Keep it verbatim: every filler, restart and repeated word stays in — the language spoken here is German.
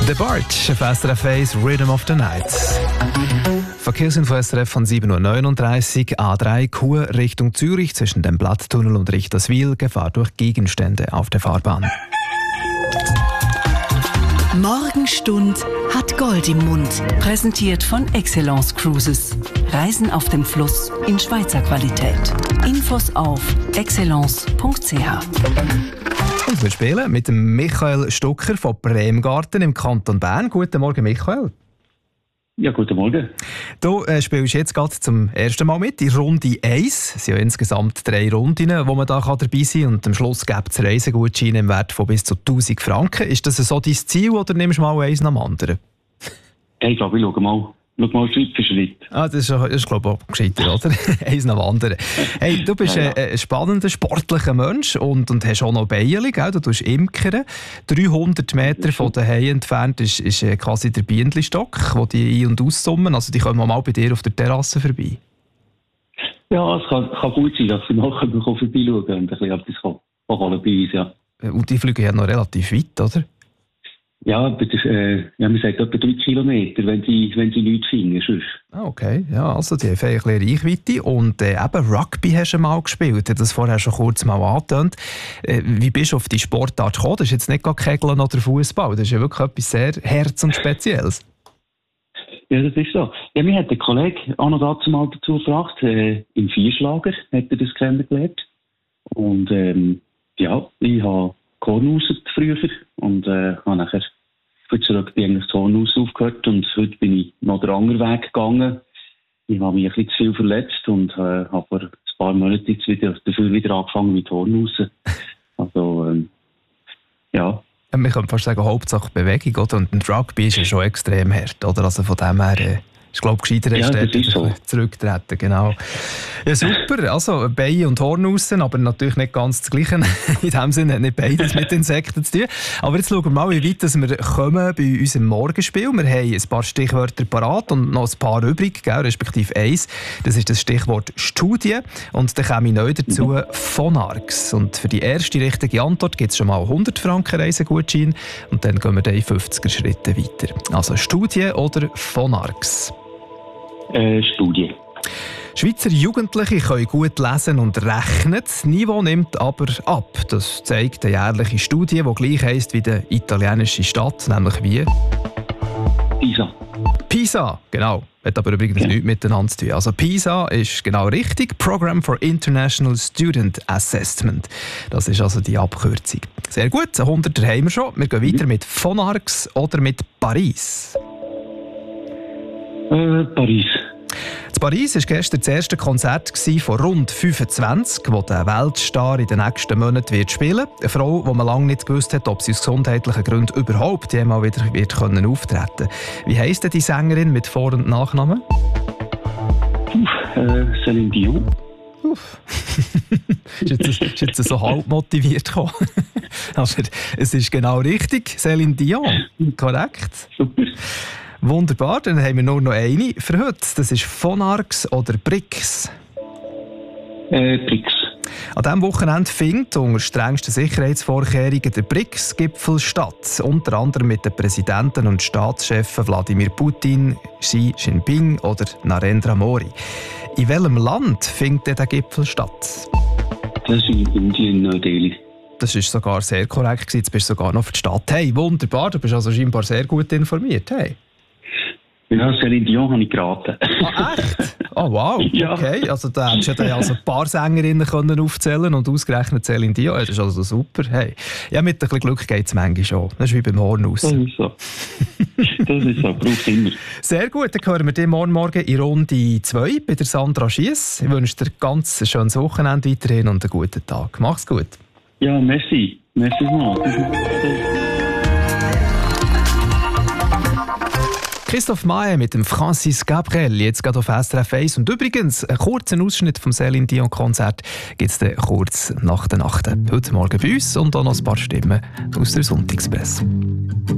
The Barge auf S R F eins Rhythm of the Night. Verkehrsinfo S R F von sieben Uhr neununddreißig, A drei Chur Richtung Zürich zwischen dem Blatttunnel und Richterswil, Gefahr durch Gegenstände auf der Fahrbahn. Morgenstund hat Gold im Mund. Präsentiert von Excellence Cruises. Reisen auf dem Fluss in Schweizer Qualität. Infos auf excellence punkt c h. Und wir spielen mit dem Michael Stucker von Bremgarten im Kanton Bern. Guten Morgen, Michael. Ja, guten Morgen. Du äh, spielst jetzt gerade zum ersten Mal mit in Runde eins. Es sind ja insgesamt drei Runden, wo man da dabei sein kann. Und am Schluss gibt es Reisegutscheine im Wert von bis zu tausend Franken. Ist das so dein Ziel oder nimmst du mal eins nach dem anderen? Ich glaube, ich schaue mal. Schau mal Schritt für Schritt. Ah, das ist, das ist glaube ich, auch gescheiter, oder? Eins nach dem anderen. Hey, du bist ja, ja. ein spannender, sportlicher Mensch und, und hast auch noch Bienen, gell? Du tust Imkern. dreihundert Meter von daheim entfernt ist, ist quasi der Bienenstock, wo die ein- und aussummen. Also die kommen mal bei dir auf der Terrasse vorbei. Ja, es kann, kann gut sein, dass wir nachher vorbeischauen und ein bisschen etwas holen bei uns, ja. Und die fliegen ja noch relativ weit, oder? Ja, aber das, äh, ja, man sagt etwa drei Kilometer, wenn sie, wenn sie nichts finden. Sonst. Ah, okay. Ja, also die haben ein bisschen Reichweite. Und äh, eben Rugby hast du mal gespielt. Du hast das vorher schon kurz mal angetönt. Äh, wie bist du auf die Sportart gekommen? Das ist jetzt nicht Kegeln oder Fußball. Das ist ja wirklich etwas sehr Herz- und Spezielles. Ja, das ist so. Ja, mir hat der Kollege auch noch dazu mal dazu gefragt, äh, im Vierschlager hat er das kennengelernt. Und ähm, ja, ich habe Kornhaus früher und äh, habe nachher für zurück eigentlich das Kornhaus aufgehört und heute bin ich noch den anderen Weg gegangen. Ich habe mich ein bisschen zu viel verletzt und äh, habe vor ein paar Monaten jetzt wieder, dafür wieder angefangen mit Kornhausen. Also, ähm, ja. Man könnte fast sagen, Hauptsache Bewegung, oder? Und ein Rugby ist ja schon extrem hart, oder? Also von dem her... Äh Ich glaube, gescheiter ja, ist so. zurücktreten, genau. Ja, super. Also Beine und Horn raus, aber natürlich nicht ganz das Gleiche. In dem Sinne hat nicht beides mit Insekten zu tun. Aber jetzt schauen wir mal, wie weit wir kommen bei unserem Morgenspiel. Wir haben ein paar Stichwörter parat und noch ein paar übrig, gell, respektive eins. Das ist das Stichwort Studie. Und dann komme ich neu dazu mhm. Phonarx. Und für die erste richtige Antwort gibt es schon mal hundert Franken Reisegutschein. Und dann gehen wir dann in fünfziger Schritte weiter. Also Studie oder Phonarx? Äh, Studie. Schweizer Jugendliche können gut lesen und rechnen. Das Niveau nimmt aber ab. Das zeigt eine jährliche Studie, die gleich heisst wie die italienische Stadt, nämlich wie? Pisa. Pisa, genau. Hat aber übrigens ja. nichts miteinander zu tun. Also Pisa ist genau richtig. Program for International Student Assessment. Das ist also die Abkürzung. Sehr gut, hundert haben wir schon. Wir gehen weiter mit Phonarx oder mit Paris. Äh, Paris. In Paris war gestern das erste Konzert von rund fünfundzwanzig, das der Weltstar in den nächsten Monaten wird spielen wird. Eine Frau, die man lange nicht gewusst hat, ob sie aus gesundheitlichen Gründen überhaupt jemals wieder wird können auftreten. Wie heisst denn die Sängerin mit Vor- und Nachnamen? Uff, äh, Céline Dion. Uff. ist, jetzt, ist jetzt so halb motiviert gekommen. Aber es ist genau richtig. Céline Dion. Korrekt. Super. Wunderbar, dann haben wir nur noch eine für heute. Das ist Phonarx oder Brix? Äh, Brix. An diesem Wochenende findet unter strengsten Sicherheitsvorkehrungen der Brix-Gipfel statt. Unter anderem mit den Präsidenten und Staatschefen Wladimir Putin, Xi Jinping oder Narendra Modi. In welchem Land findet der Gipfel statt? Das ist in Indien, Neu-Delhi. Das war sogar sehr korrekt. Jetzt bist du sogar noch für die Stadt. Hey, wunderbar, du bist also scheinbar sehr gut informiert. Hey. Ja, Céline Dion habe ich geraten. Ah, echt? Oh, wow. Ja. Okay, also da hättest du ja also ein paar Sängerinnen können aufzählen und ausgerechnet Céline Dion. Das ist also super. Hey. Ja, mit ein bisschen Glück geht es manchmal schon. Das ist wie beim Hornhaus. Das ist so. Das ist so, braucht immer. Sehr gut, dann hören wir dich morgen Morgen in Runde zwei bei der Sandra Schiess. Ich wünsche dir ein ganz schönes Wochenende weiterhin und einen guten Tag. Mach's gut. Ja, merci. Merci mal. Christoph Maé mit dem Francis Gabriel, jetzt gerade auf S R F eins. Und übrigens, einen kurzen Ausschnitt vom Céline Dion Konzert gibt es dann kurz nach der Nacht. Heute Morgen bei uns und auch noch ein paar Stimmen aus der Sonntagspresse.